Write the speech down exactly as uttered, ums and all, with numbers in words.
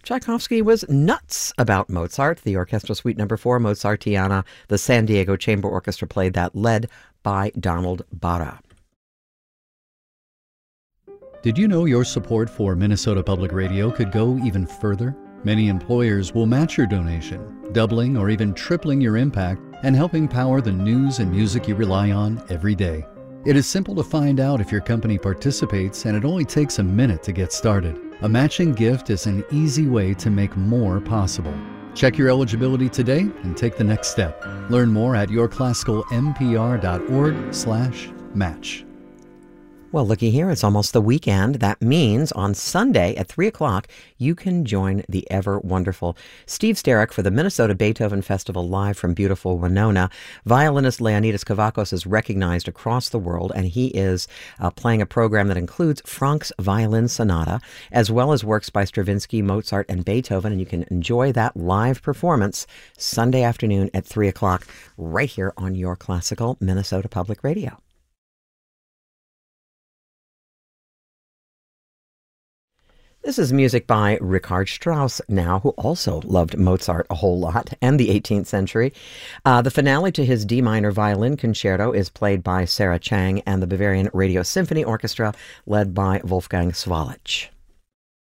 Tchaikovsky was nuts about Mozart. The Orchestra Suite Number four, Mozartiana, the San Diego Chamber Orchestra played that, led by Donald Barra. Did you know your support for Minnesota Public Radio could go even further? Many employers will match your donation, doubling or even tripling your impact and helping power the news and music you rely on every day. It is simple to find out if your company participates, and it only takes a minute to get started. A matching gift is an easy way to make more possible. Check your eligibility today and take the next step. Learn more at yourclassicalmpr.org slash match. Well, looky here, it's almost the weekend. That means on Sunday at three o'clock, you can join the ever-wonderful Steve Starek for the Minnesota Beethoven Festival live from beautiful Winona. Violinist Leonidas Kavakos is recognized across the world, and he is uh, playing a program that includes Franck's Violin Sonata, as well as works by Stravinsky, Mozart, and Beethoven, and you can enjoy that live performance Sunday afternoon at three o'clock right here on Your Classical Minnesota Public Radio. This is music by Richard Strauss now, who also loved Mozart a whole lot and the eighteenth century. Uh, the finale to his D minor violin concerto is played by Sarah Chang and the Bavarian Radio Symphony Orchestra, led by Wolfgang Swalich.